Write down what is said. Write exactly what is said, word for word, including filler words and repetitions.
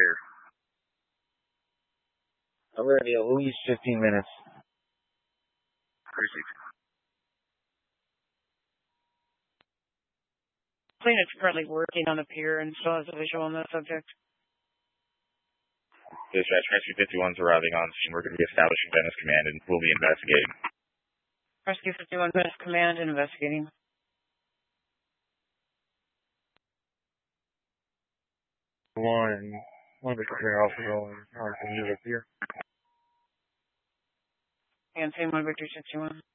pier. I'm ready at least fifteen minutes. Appreciate you. Plane is currently working on the pier and still has a visual on the subject. Dispatch, Rescue fifty-one's arriving on scene. We're going to be establishing Venice Command and we'll be investigating. Rescue fifty-one, Venice Command, and investigating. One, one Victor Clear Alpha rolling on the pier. And same one, Victor sixty-one.